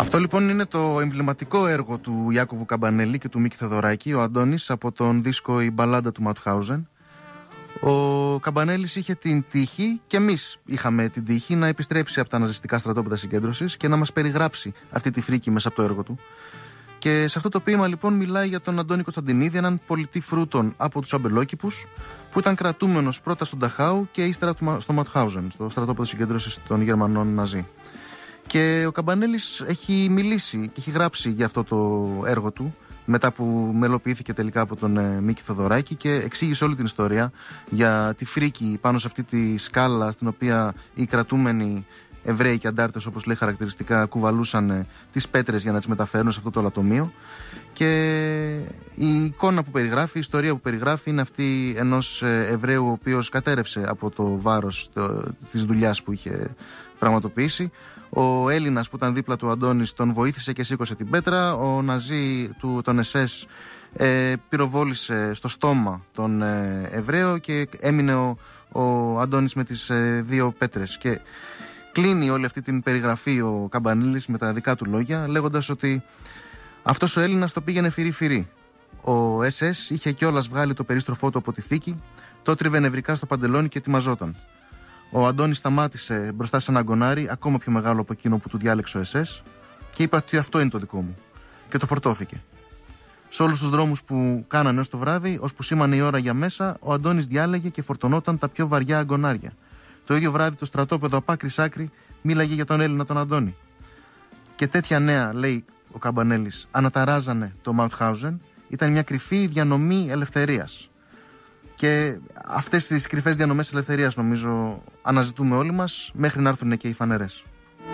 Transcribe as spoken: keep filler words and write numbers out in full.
Αυτό λοιπόν είναι το εμβληματικό έργο του Ιάκωβου Καμπανέλη και του Μίκη Θεοδωράκη, ο Αντώνης, από τον δίσκο «Η Μπαλάντα του Μαουτχάουζεν». Ο Καμπανέλης είχε την τύχη, και εμείς είχαμε την τύχη, να επιστρέψει από τα ναζιστικά στρατόπεδα συγκέντρωσης και να μας περιγράψει αυτή τη φρίκη μέσα από το έργο του. Και σε αυτό το ποίημα λοιπόν μιλάει για τον Αντώνη Κωνσταντινίδη, έναν πολιτή φρούτων από τους αμπελόκηπους, που ήταν κρατούμενος πρώτα στον Νταχάου και ύστερα στο Μαουτχάουζεν, στο στρατόπεδο συγκέντρωσης των Γερμανών Ναζί. Και ο Καμπανέλης έχει μιλήσει και έχει γράψει για αυτό το έργο του, μετά που μελοποιήθηκε τελικά από τον ε, Μίκη Θεοδωράκη, και εξήγησε όλη την ιστορία για τη φρίκη πάνω σε αυτή τη σκάλα στην οποία οι κρατούμενοι Εβραίοι και αντάρτες, όπως λέει χαρακτηριστικά, κουβαλούσαν ε, τις πέτρες για να τις μεταφέρουν σε αυτό το λατομείο. Και η εικόνα που περιγράφει, η ιστορία που περιγράφει, είναι αυτή ενός ε, Εβραίου ο οποίος κατέρευσε από το βάρος το, της δουλειάς που είχε πραγματοποιήσει. Ο Έλληνας που ήταν δίπλα του Αντώνης τον βοήθησε και σήκωσε την πέτρα. Ο Ναζί του, τον ες ες ε, πυροβόλησε στο στόμα τον ε, Εβραίο και έμεινε ο, ο Αντώνης με τις ε, δύο πέτρες. Και κλείνει όλη αυτή την περιγραφή ο Καμπανέλης με τα δικά του λόγια, λέγοντας ότι αυτός ο Έλληνας το πήγαινε φυρί-φυρί. Ο ες ες είχε κιόλας βγάλει το περίστροφό του από τη θήκη, το τρίβε νευρικά στο παντελόνι και ετοιμαζόταν. Ο Αντώνης σταμάτησε μπροστά σε ένα γκονάρι, ακόμα πιο μεγάλο από εκείνο που του διάλεξε ο ες ες, και είπε ότι αυτό είναι το δικό μου. Και το φορτώθηκε. Σε όλους τους δρόμους που κάνανε ως το βράδυ, ώσπου σήμανε η ώρα για μέσα, ο Αντώνης διάλεγε και φορτωνόταν τα πιο βαριά γκονάρια. Το ίδιο βράδυ το στρατόπεδο από άκρη σ' άκρη μίλαγε για τον Έλληνα τον Αντώνη. Και τέτοια νέα, λέει ο Καμπανέλης, αναταράζανε το Μαουτχάουζεν, ήταν μια κρυφή διανομή ελευθερίας. Και αυτές τις κρυφές διανομές ελευθερίας, νομίζω, αναζητούμε όλοι μας, μέχρι να έρθουν και οι φανερές.